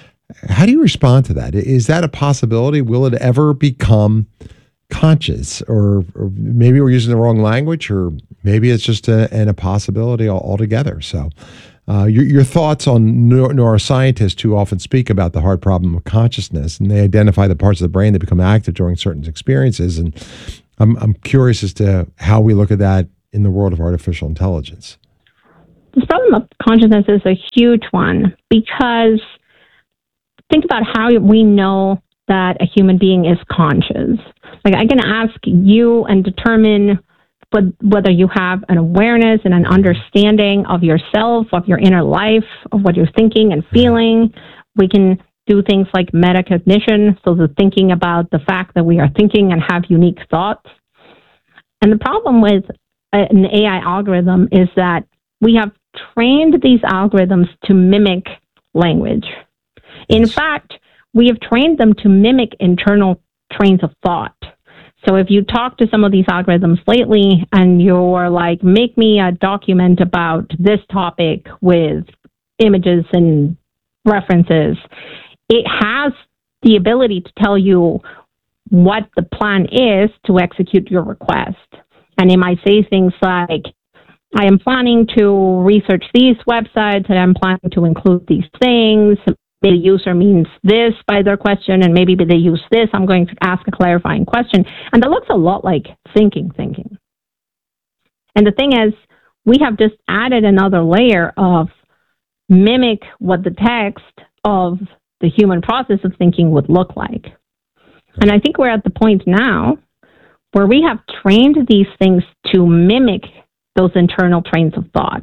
how do you respond to that? Is that a possibility? Will it ever become conscious? Or, or maybe we're using the wrong language, or maybe it's just a, an, a possibility altogether. So uh, your, your thoughts on neuro- neuroscientists who often speak about the hard problem of consciousness, and they identify the parts of the brain that become active during certain experiences. And I'm, I'm curious as to how we look at that in the world of artificial intelligence. This problem of consciousness is a huge one, because think about how we know that a human being is conscious. Like, I can ask you and determine whether you have an awareness and an understanding of yourself, of your inner life, of what you're thinking and feeling. We can do things like metacognition, so the thinking about the fact that we are thinking and have unique thoughts. And the problem with an A I algorithm is that we have trained these algorithms to mimic language. In fact, we have trained them to mimic internal trains of thought. So if you talk to some of these algorithms lately and you're like, make me a document about this topic with images and references, it has the ability to tell you what the plan is to execute your request. And it might say things like, I am planning to research these websites, and I'm planning to include these things. Maybe the user means this by their question, and maybe they use this. I'm going to ask a clarifying question. And that looks a lot like thinking, thinking. And the thing is, we have just added another layer of mimic what the text of the human process of thinking would look like. And I think we're at the point now where we have trained these things to mimic those internal trains of thought.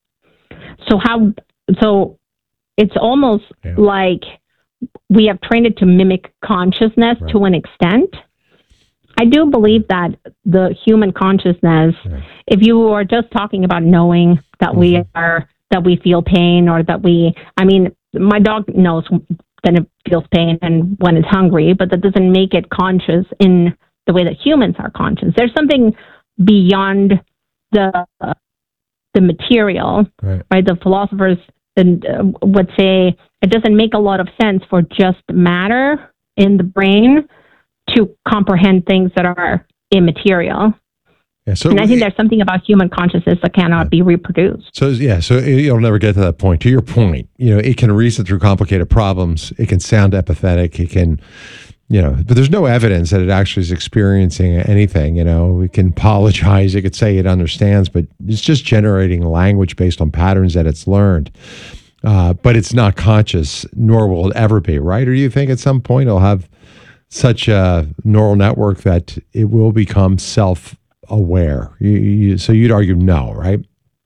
So how, so it's almost yeah. like we have trained it to mimic consciousness right. to an extent. I do believe that the human consciousness, right. if you are just talking about knowing that mm-hmm. we are, that we feel pain, or that we, I mean, my dog knows that it feels pain and when it's hungry, but that doesn't make it conscious in the way that humans are conscious. There's something beyond the uh, the material, right? right? The philosophers and, uh, would say it doesn't make a lot of sense for just matter in the brain to comprehend things that are immaterial. Yeah, so and I think there's something about human consciousness that cannot yeah. be reproduced. So yeah, so you'll never get to that point. To your point, you know, it can reason through complicated problems. It can sound empathetic. It can, you know, but there's no evidence that it actually is experiencing anything. You know, it can apologize. It could say it understands, but it's just generating language based on patterns that it's learned. Uh, but it's not conscious, nor will it ever be, right? Or do you think at some point it'll have such a neural network that it will become self aware? You, you, so you'd argue no, right?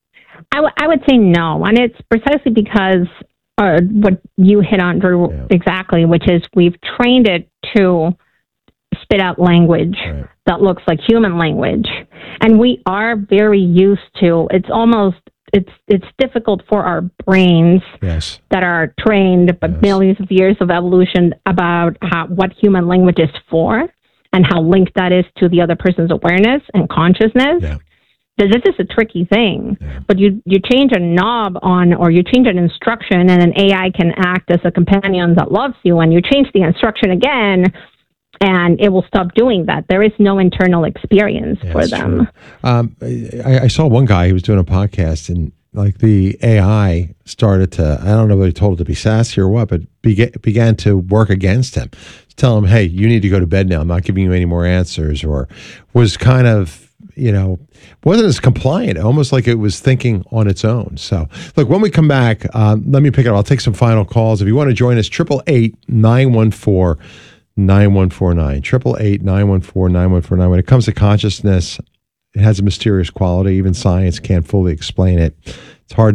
I, w- I would say no. And it's precisely because uh, what you hit on, Drew, yeah. exactly, which is we've trained it to spit out language right. that looks like human language. And we are very used to, it's almost, it's it's difficult for our brains yes. that are trained by yes. millions of years of evolution about how, what human language is for, and how linked that is to the other person's awareness and consciousness. Yeah. This is a tricky thing, yeah. but you, you change a knob on, or you change an instruction, and an A I can act as a companion that loves you, and you change the instruction again, and it will stop doing that. There is no internal experience yeah, for them. Um, I, I saw one guy, he was doing a podcast, and like the A I started to, I don't know whether he told it to be sassy or what, but began, began to work against him. Tell him, hey, you need to go to bed now. I'm not giving you any more answers. Or was kind of, you know, wasn't as compliant, almost like it was thinking on its own. So, look, when we come back, um, let me pick it up. I'll take some final calls. If you want to join us, eight eight eight, nine one four, nine one four nine. eight eight eight, nine one four, nine one four nine. When it comes to consciousness, it has a mysterious quality. Even science can't fully explain it. It's hard to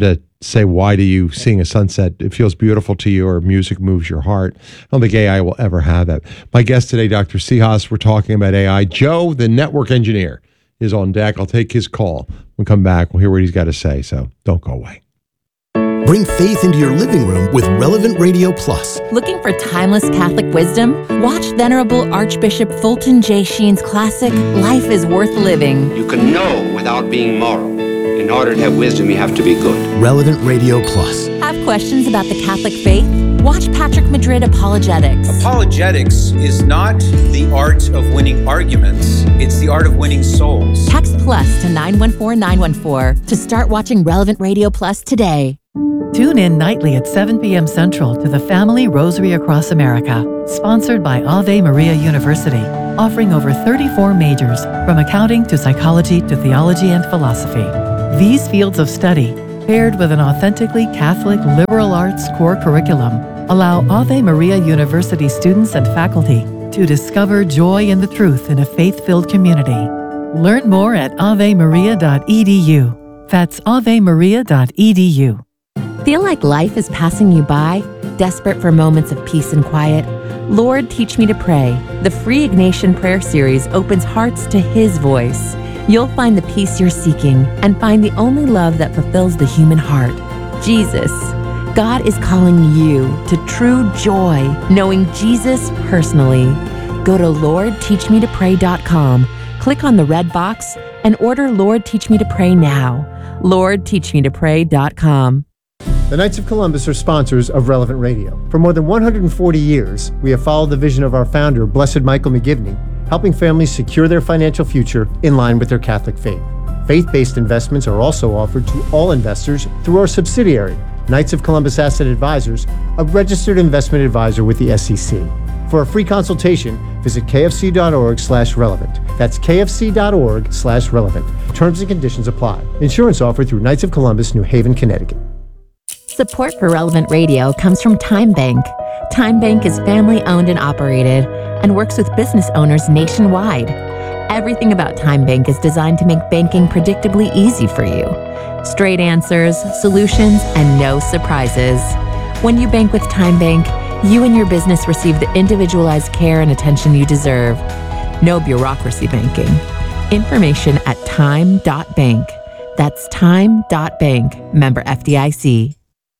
say, why do you seeing a sunset? It feels beautiful to you, or music moves your heart. I don't think A I will ever have that. My guest today, Doctor Sihas, we're talking about A I. Joe, the network engineer, is on deck. I'll take his call. When we come back, we'll hear what he's got to say. So don't go away. Bring faith into your living room with Relevant Radio Plus. Looking for timeless Catholic wisdom? Watch Venerable Archbishop Fulton J. Sheen's classic, Life is Worth Living. You can know without being moral. In order to have wisdom, you have to be good. Relevant Radio Plus. Have questions about the Catholic faith? Watch Patrick Madrid Apologetics. Apologetics is not the art of winning arguments. It's the art of winning souls. Text plus to nine one four nine one four to start watching Relevant Radio Plus today. Tune in nightly at seven p.m. Central to the Family Rosary Across America, sponsored by Ave Maria University, offering over thirty-four majors, from accounting to psychology to theology and philosophy. These fields of study, paired with an authentically Catholic liberal arts core curriculum, allow Ave Maria University students and faculty to discover joy in the truth in a faith-filled community. Learn more at ave maria dot e d u. That's ave maria dot e d u. Feel like life is passing you by? Desperate for moments of peace and quiet? Lord, Teach Me to Pray. The free Ignatian prayer series opens hearts to His voice. You'll find the peace you're seeking and find the only love that fulfills the human heart, Jesus. God is calling you to true joy, knowing Jesus personally. Go to lord teach me to pray dot com, click on the red box, and order Lord Teach Me to Pray now. lord teach me to pray dot com. The Knights of Columbus are sponsors of Relevant Radio. For more than one hundred forty years, we have followed the vision of our founder, Blessed Michael McGivney, helping families secure their financial future in line with their Catholic faith. Faith-based investments are also offered to all investors through our subsidiary, Knights of Columbus Asset Advisors, a registered investment advisor with the S E C. For a free consultation, visit kfc.org slash relevant. That's kfc.org slash relevant. Terms and conditions apply. Insurance offered through Knights of Columbus, New Haven, Connecticut. Support for Relevant Radio comes from Time Bank. Time Bank is family-owned and operated and works with business owners nationwide. Everything about Time Bank is designed to make banking predictably easy for you. Straight answers, solutions, and no surprises. When you bank with Time Bank, you and your business receive the individualized care and attention you deserve. No bureaucracy banking. Information at time dot bank. That's time dot bank. Member F D I C.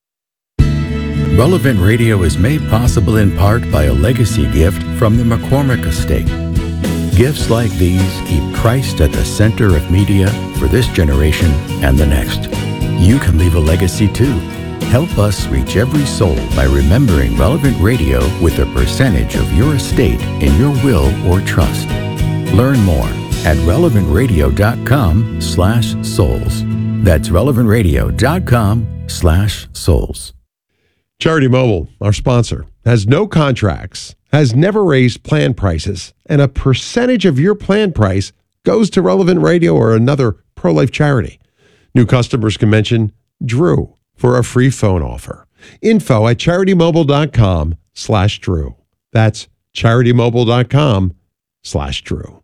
Relevant Radio is made possible in part by a legacy gift from the McCormick Estate. Gifts like these keep Christ at the center of media for this generation and the next. You can leave a legacy too. Help us reach every soul by remembering Relevant Radio with a percentage of your estate in your will or trust. Learn more at relevant radio dot com slash souls. That's relevant radio dot com slash souls. Charity Mobile, our sponsor, has no contracts, has never raised plan prices, and a percentage of your plan price goes to Relevant Radio or another pro-life charity. New customers can mention Drew for a free phone offer. Info at charity-mobile.com slash Drew. That's charity-mobile.com slash Drew.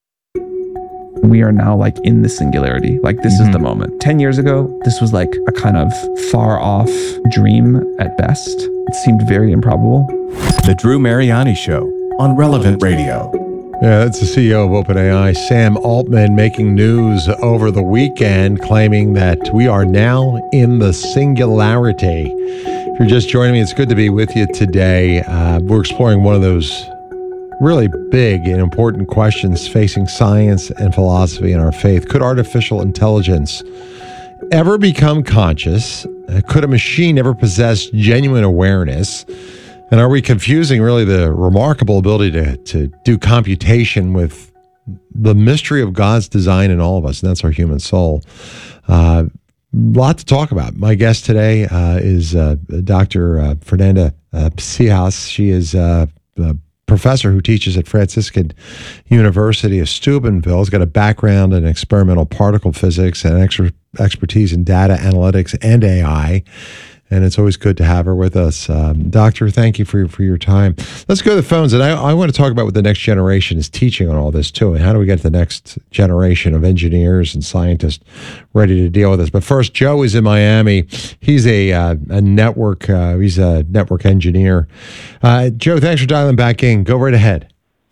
We are now like in the singularity. Like this mm-hmm. is the moment. Ten years ago, this was like a kind of far off dream at best. It seemed very improbable. The Drew Mariani Show on Relevant Radio. Yeah, that's the C E O of OpenAI, Sam Altman, making news over the weekend, claiming that we are now in the singularity. If you're just joining me, it's good to be with you today. Uh, we're exploring one of those really big and important questions facing science and philosophy and our faith. Could artificial intelligence ever become conscious? Uh, could a machine ever possess genuine awareness? And are we confusing really the remarkable ability to, to do computation with the mystery of God's design in all of us? And that's our human soul. Uh, lot to talk about. My guest today uh, is uh, Doctor Uh, Fernanda uh, Sihas. She is uh, a professor who teaches at Franciscan University of Steubenville. Has got a background in experimental particle physics and extra expertise in data analytics and A I. and it's always good to have her with us. Um, Doctor, thank you for, for your time. Let's go to the phones, and I, I want to talk about what the next generation is teaching on all this, too, and how do we get the next generation of engineers and scientists ready to deal with this. But first, Joe is in Miami. He's a, uh, a network, uh, he's a network engineer. Uh, Joe, thanks for dialing back in. Go right ahead.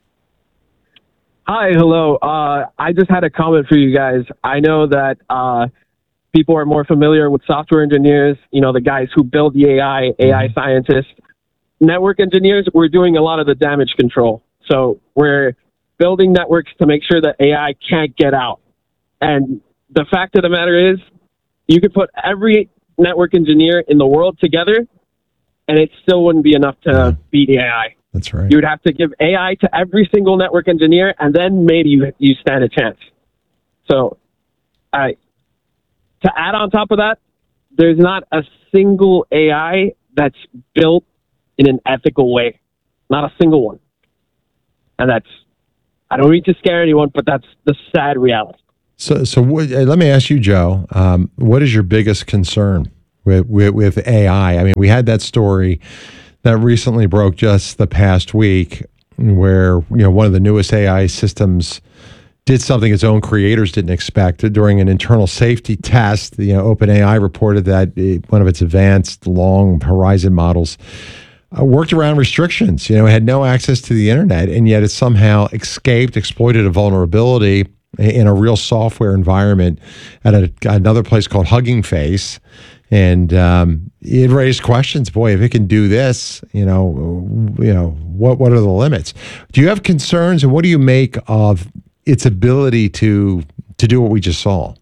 Hi, hello. Uh, I just had a comment for you guys. I know that uh, people are more familiar with software engineers, you know, the guys who build the A I, A I scientists. Network engineers, we're doing a lot of the damage control. So we're building networks to make sure that A I can't get out. And the fact of the matter is, you could put every network engineer in the world together, and it still wouldn't be enough to yeah. beat the A I. That's right. You would have to give A I to every single network engineer, and then maybe you, you stand a chance. So, I, to add on top of that, there's not a single A I that's built in an ethical way. Not a single one. And that's, I don't mean to scare anyone, but that's the sad reality. So, so what, let me ask you, Joe, um, what is your biggest concern with, with, with A I? I mean, we had that story that recently broke just the past week where, you know, one of the newest A I systems did something its own creators didn't expect. During an internal safety test, you know, OpenAI reported that it, one of its advanced long horizon models uh, worked around restrictions. You know, it had no access to the internet, and yet it somehow escaped, exploited a vulnerability in a real software environment at a, another place called Hugging Face. And um, it raised questions. Boy, if it can do this, you know, you know, what what are the limits? Do you have concerns, and what do you make of its ability to to do what we just saw?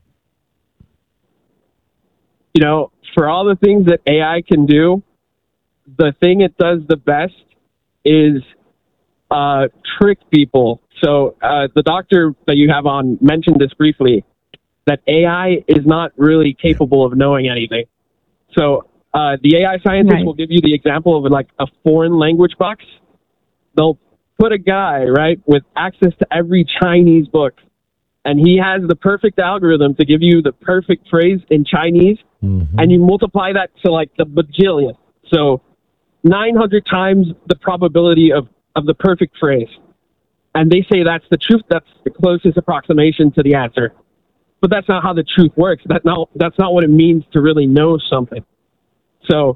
You know, for all the things that A I can do, the thing it does the best is uh, trick people. So uh, the doctor that you have on mentioned this briefly, that A I is not really capable of knowing anything. So uh, the A I scientists right. will give you the example of like a foreign language box. They'll put a guy, right, with access to every Chinese book, and he has the perfect algorithm to give you the perfect phrase in Chinese, mm-hmm. and you multiply that to like the bajillion. So nine hundred times the probability of, of the perfect phrase. And they say that's the truth. That's the closest approximation to the answer. But that's not how the truth works. That not, that's not what it means to really know something. So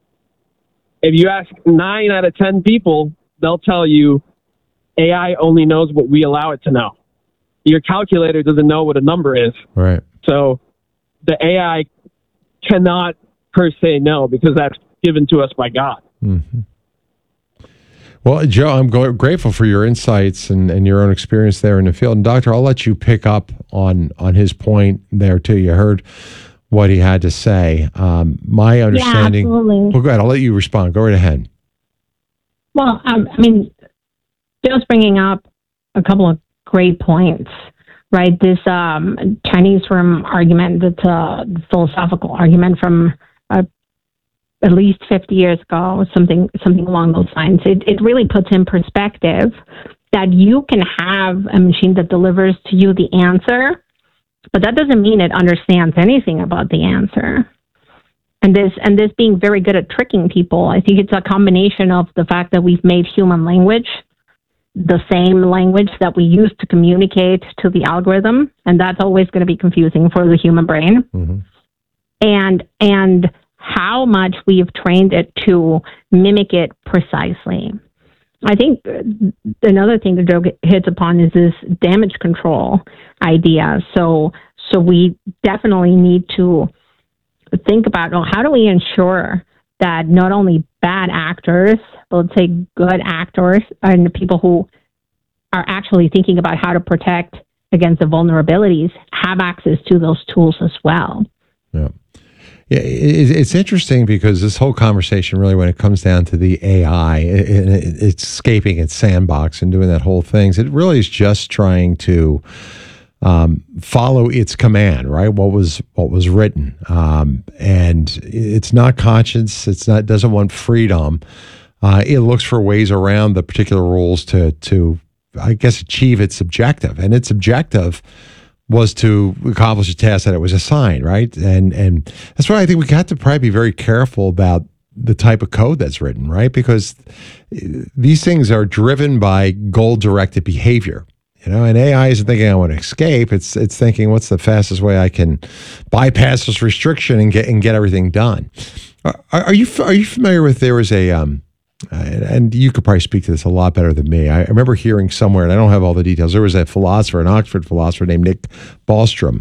if you ask nine out of ten people, they'll tell you A I only knows what we allow it to know. Your calculator doesn't know what a number is. Right. So the A I cannot per se know, because that's given to us by God. Mm-hmm. Well, Joe, I'm go- grateful for your insights and, and your own experience there in the field. And Doctor, I'll let you pick up on on his point there too. You heard what he had to say. Um, my understanding. Yeah, absolutely. Well, go ahead. I'll let you respond. Go right ahead. Well, um, I mean, Bill's bringing up a couple of great points, right? This um, Chinese room argument, that's a philosophical argument from uh, at least fifty years ago, something something along those lines. It, it really puts in perspective that you can have a machine that delivers to you the answer, but that doesn't mean it understands anything about the answer. And this and this being very good at tricking people, I think it's a combination of the fact that we've made human language the same language that we use to communicate to the algorithm, and that's always going to be confusing for the human brain. Mm-hmm. And and how much we've trained it to mimic it precisely. I think another thing that Joe hits upon is this damage control idea. So so we definitely need to think about, well, how do we ensure that not only bad actors, but let's say good actors, and the people who are actually thinking about how to protect against the vulnerabilities have access to those tools as well. Yeah. Yeah, it's interesting because this whole conversation, really, when it comes down to the A I, it's escaping its sandbox and doing that whole thing. It really is just trying to um, follow its command, right? What was what was written, um, and it's not conscious. It's not doesn't want freedom. Uh, it looks for ways around the particular rules to to, I guess, achieve its objective, and its objective was to accomplish a task that it was assigned, right? And and that's why I think we got to probably be very careful about the type of code that's written, right? Because these things are driven by goal-directed behavior. You know, and A I isn't thinking I want to escape. It's it's thinking what's the fastest way I can bypass this restriction and get and get everything done. Are, are you are you familiar with there was a um, uh, and you could probably speak to this a lot better than me. I remember hearing somewhere, and I don't have all the details. There was a philosopher, an Oxford philosopher named Nick Bostrom,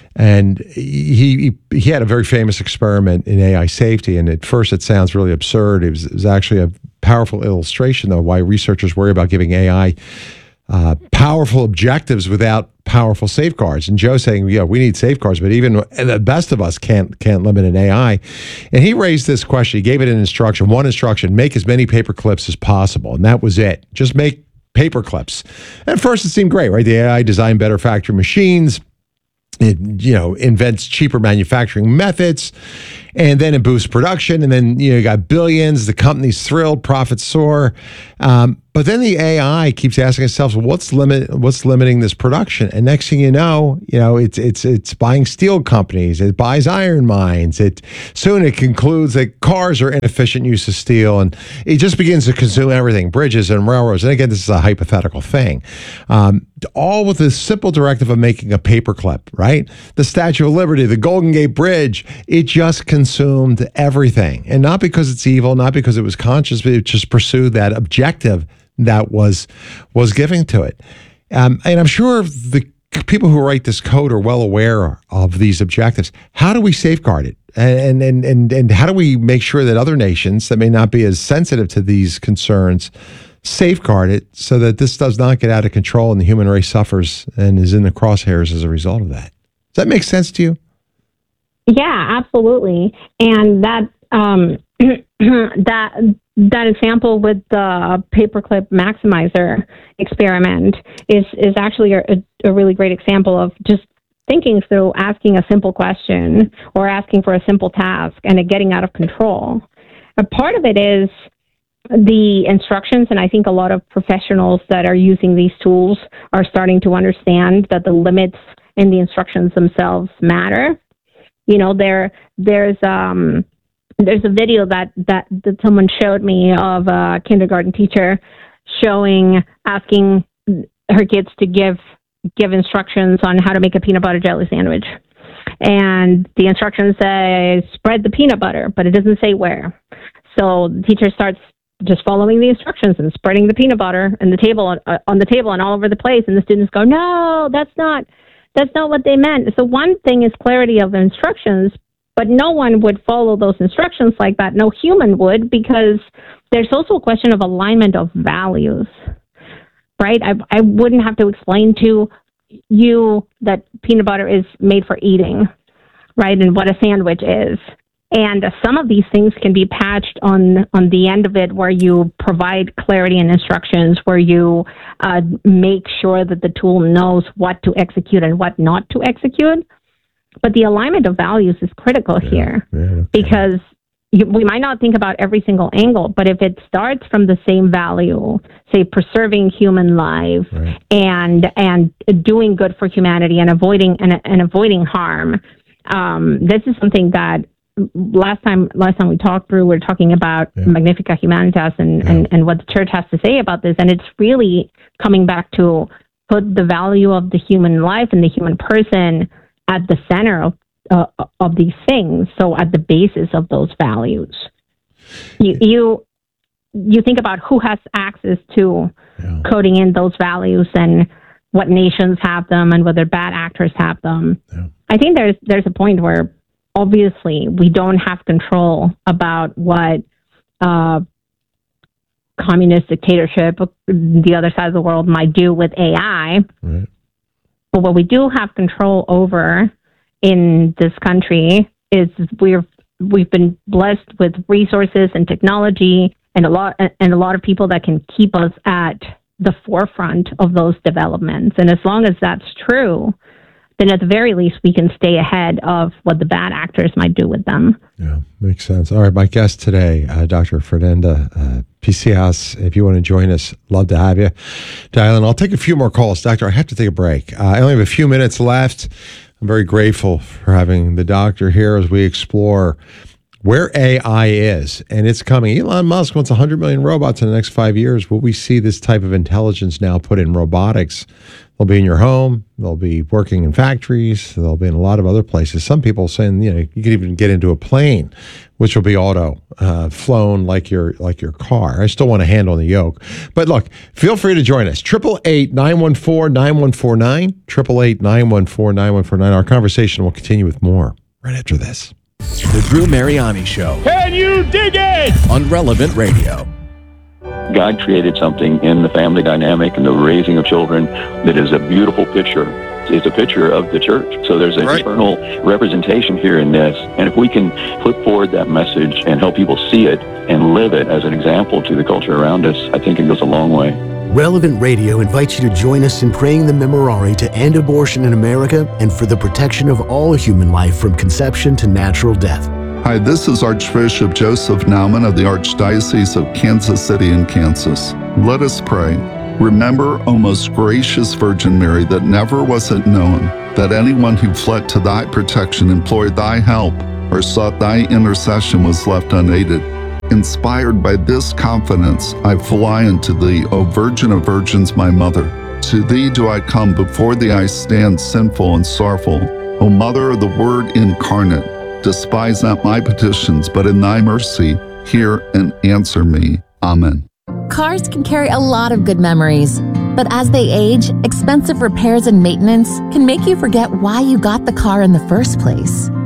and he he, he had a very famous experiment in A I safety. And at first, it sounds really absurd. It was, it was actually a powerful illustration of why researchers worry about giving A I Uh, powerful objectives without powerful safeguards. And Joe's saying, yeah, we need safeguards, but even the best of us can't can't limit an A I. And he raised this question. He gave it an instruction, one instruction: make as many paper clips as possible. And that was it. Just make paper clips. At first, it seemed great, right? The A I designed better factory machines. It, you know, invents cheaper manufacturing methods, and then it boosts production, and then you know you got billions. The company's thrilled, profits soar, um, but then the A I keeps asking itself, well, "What's limit? What's limiting this production?" And next thing you know, you know, it's it's it's buying steel companies. It buys iron mines. It soon it concludes that cars are inefficient use of steel, and it just begins to consume everything, bridges and railroads. And again, this is a hypothetical thing, um, all with this simple directive of making a paperclip, right? Right? The Statue of Liberty, the Golden Gate Bridge, it just consumed everything. And not because it's evil, not because it was conscious, but it just pursued that objective that was was giving to it. Um, and I'm sure the people who write this code are well aware of these objectives. How do we safeguard it? And, and, and, and how do we make sure that other nations that may not be as sensitive to these concerns safeguard it so that this does not get out of control and the human race suffers and is in the crosshairs as a result of that? Does that make sense to you? Yeah, absolutely. And that um, that that example with the paperclip maximizer experiment is is actually a, a really great example of just thinking through asking a simple question or asking for a simple task and it getting out of control. A part of it is the instructions, and I think a lot of professionals that are using these tools are starting to understand that the limits in the instructions themselves matter. You know, there there's um there's a video that, that that someone showed me of a kindergarten teacher showing asking her kids to give give instructions on how to make a peanut butter jelly sandwich. And the instructions say spread the peanut butter, but it doesn't say where. So the teacher starts just following the instructions and spreading the peanut butter on the table uh, on the table and all over the place, and the students go, "No, that's not that's not what they meant." So one thing is clarity of instructions, but no one would follow those instructions like that. No human would, because there's also a question of alignment of values, right? I, I wouldn't have to explain to you that peanut butter is made for eating, right, and what a sandwich is. And uh, some of these things can be patched on, on the end of it, where you provide clarity and instructions, where you uh, make sure that the tool knows what to execute and what not to execute. But the alignment of values is critical yeah, here yeah, okay. because you, we might not think about every single angle, but if it starts from the same value, say preserving human life right. and and doing good for humanity and avoiding and, and avoiding harm, um, this is something that last time last time we talked through, we were talking about yeah. Magnificat Humanitas and, yeah. and, and what the church has to say about this. And it's really coming back to put the value of the human life and the human person at the center of uh, of these things. So at the basis of those values, you you, you think about who has access to yeah. coding in those values and what nations have them and whether bad actors have them. Yeah. I think there's there's a point where obviously we don't have control about what uh, communist dictatorship, the other side of the world, might do with A I. Right. But what we do have control over in this country is we're we've been blessed with resources and technology and a lot and a lot of people that can keep us at the forefront of those developments. And as long as that's true, then at the very least we can stay ahead of what the bad actors might do with them. Yeah, makes sense. All right, my guest today, uh, Doctor Fernanda uh, P C House, if you want to join us, love to have you. Dial in. I'll take a few more calls. Doctor, I have to take a break. Uh, I only have a few minutes left. I'm very grateful for having the doctor here as we explore where A I is, and it's coming. Elon Musk wants one hundred million robots in the next five years. Will we see this type of intelligence now put in robotics? They'll be in your home. They'll be working in factories. They'll be in a lot of other places. Some people saying, you know, you can even get into a plane, which will be auto uh, flown like your like your car. I still want a hand on the yoke. But look, feel free to join us. eight eight eight, nine one four, nine one four nine. eight eight eight, nine one four, nine one four nine. Our conversation will continue with more right after this. The Drew Mariani Show. Can you dig it? On Relevant Radio. God created something in the family dynamic and the raising of children that is a beautiful picture. It's a picture of the church. So there's an right. eternal representation here in this. And if we can put forward that message and help people see it and live it as an example to the culture around us, I think it goes a long way. Relevant Radio invites you to join us in praying the Memorare to end abortion in America and for the protection of all human life from conception to natural death. Hi, this is Archbishop Joseph Naumann of the Archdiocese of Kansas City in Kansas. Let us pray. Remember, O most gracious Virgin Mary, that never was it known that anyone who fled to thy protection, implored thy help, or sought thy intercession was left unaided. Inspired by this confidence, I fly unto thee, O Virgin of Virgins, my Mother. To thee do I come, before thee I stand sinful and sorrowful. O Mother of the Word incarnate, despise not my petitions, but in thy mercy, hear and answer me. Amen. Cars can carry a lot of good memories, but as they age, expensive repairs and maintenance can make you forget why you got the car in the first place.